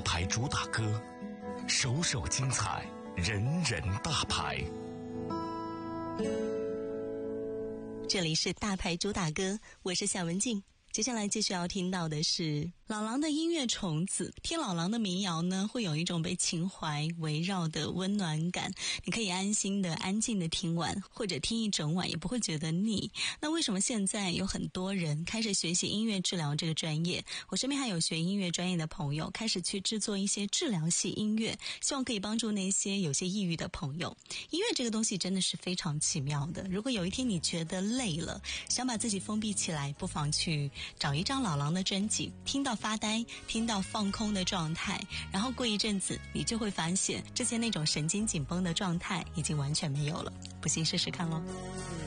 牌主打歌，首首精彩，人人大牌。 这里是大牌主打歌，我是夏文静。接下来继续要听到的是老狼的音乐虫子。听老狼的民谣呢，会有一种被情怀围绕的温暖感，你可以安心的安静的听完，或者听一整晚也不会觉得腻。那为什么现在有很多人开始学习音乐治疗这个专业？我身边还有学音乐专业的朋友开始去制作一些治疗系音乐，希望可以帮助那些有些抑郁的朋友。音乐这个东西真的是非常奇妙的，如果有一天你觉得累了，想把自己封闭起来，不妨去找一张老狼的专辑，听到发呆，听到放空的状态，然后过一阵子你就会发现之前那种神经紧绷的状态已经完全没有了。不信试试看咯。